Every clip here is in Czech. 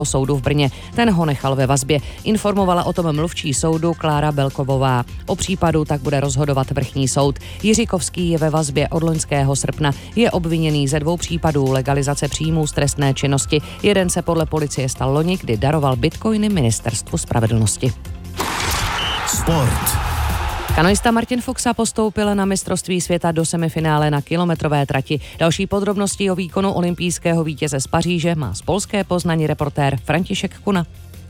soudu v Brně. Ten ho nechal ve vazbě. Informovala o tom mluvčí soudu Klára Belkovová. O případu tak bude rozhodovat vrchní soud. Jiříkovský je ve vazbě od loňského srpna. Je obviněný ze 2 případů legalizace příjmů z trestné činnosti. Jeden se podle policie stal loni, kdy daroval bitcoiny Ministerstvu spravedlnosti. Sport. Kanoista Martin Fuxa postoupil na mistrovství světa do semifinále na kilometrové trati. Další podrobnosti o výkonu olympijského vítěze z Paříže má z polské Poznani reportér František Kuna.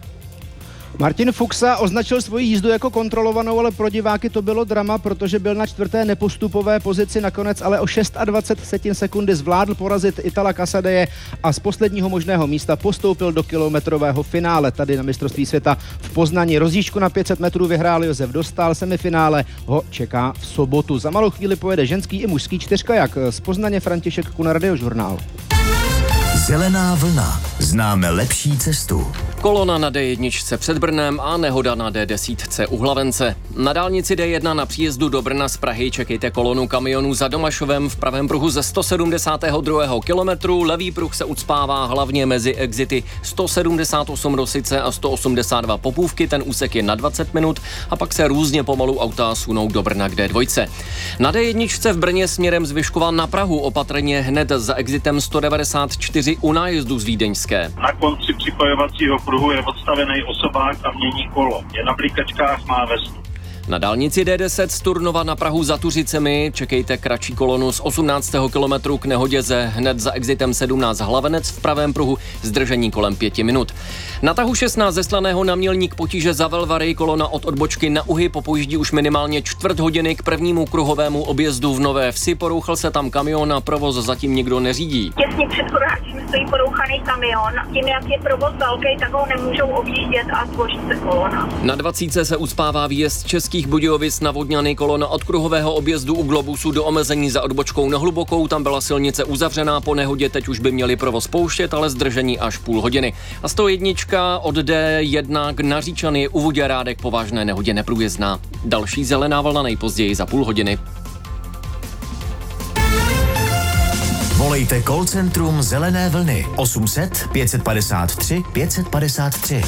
Martin Fuxa označil svoji jízdu jako kontrolovanou, ale pro diváky to bylo drama, protože byl na 4. nepostupové pozici, nakonec ale o 26 sekundy zvládl porazit Itala Casadeje a z posledního možného místa postoupil do kilometrového finále tady na mistrovství světa v Poznani. Rozjížďku na 500 metrů vyhrál Josef Dostál, semifinále ho čeká v sobotu. Za malou chvíli pojede ženský i mužský čtyřkajak. Z Poznaně František Kuna, Radiožurnál. Zelená vlna. Známe lepší cestu. Kolona na D1 před Brnem a nehoda na D10 u Hlavence. Na dálnici D1 na příjezdu do Brna z Prahy čekejte kolonu kamionů za Domašovem v pravém pruhu ze 172. kilometru. Levý pruh se ucpává hlavně mezi exity 178 Rosice a 182 Popůvky. Ten úsek je na 20 minut a pak se různě pomalu auta sunou do Brna k D2. Na D1 v Brně směrem z Vyškova na Prahu opatrně hned za exitem 194 u nájezdu z Vídeňské. Na konci připojovacího pruhu je odstavený osobák a mění kolo. Je na blikačkách, má vestu. Na dálnici D10 z Turnova na Prahu za Tuřicemi čekejte kratší kolonu z 18. kilometru k nehodě hned za exitem 17 Hlavenec v pravém pruhu, zdržení kolem 5 minut. Na tahu 16 ze Slaného na Mělník potíže za Velvary, kolona od odbočky na Uhy popojíždí už minimálně čtvrt hodiny k prvnímu kruhovému objezdu v Nové Vsi. Porouchal se tam kamion a provoz zatím nikdo neřídí. Těsně před Choráčím stojí porouchaný kamion. Tím, jak je provoz velký, tak ho nemůžou objíždět a tvoří se kolona. Na 20 se uspává výjezd Českých Budějovic na Vodňany, kolona od kruhového objezdu u Globusu do omezení za odbočkou na Hlubokou. Tam byla silnice uzavřená po nehodě, teď už by měli provoz pouštět, ale zdržení až půl hodiny. A 101 od D1 k Naříčany u Voděrádek po vážné nehodě neprůjezdná. Další zelená vlna nejpozději za půl hodiny. Volejte call centrum Zelené vlny 800 553 553.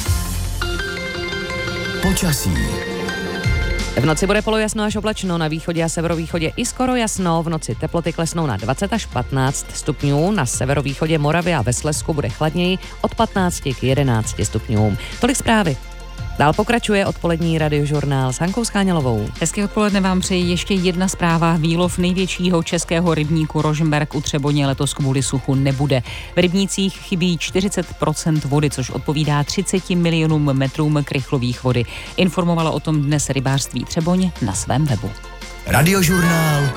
Počasí. V noci bude polojasno až oblačno, na východě a severovýchodě i skoro jasno. V noci teploty klesnou na 20 až 15 stupňů, na severovýchodě Moravy a ve Slezsku bude chladněji od 15 k 11 stupňům. Tolik zprávy. Dál pokračuje odpolední Radiožurnál s Hankou Skáňalovou. Hezké odpoledne vám přeji ještě jedna zpráva. Výlov největšího českého rybníku Rožmberk u Třeboně letos kvůli suchu nebude. V rybnících chybí 40% vody, což odpovídá 30 milionům metrům krychlových vody. Informovalo o tom dnes rybářství Třeboň na svém webu. Radiožurnál